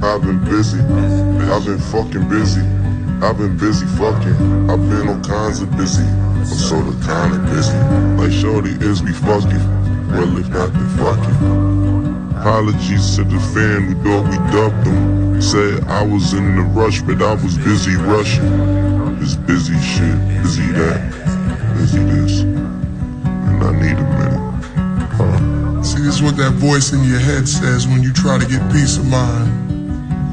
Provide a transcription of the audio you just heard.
I've been busy, I've been fucking busy. I've been busy fucking, I've been all kinds of busy. I'm sorta kinda busy. Like shorty is we fucking, well if not then fuck it. Apologies to the fan who thought we dubbed them. Said I was in the rush, but I was busy rushing. It's busy shit, busy that, busy this, and I need a minute. See, this is what that voice in your head says when you try to get peace of mind.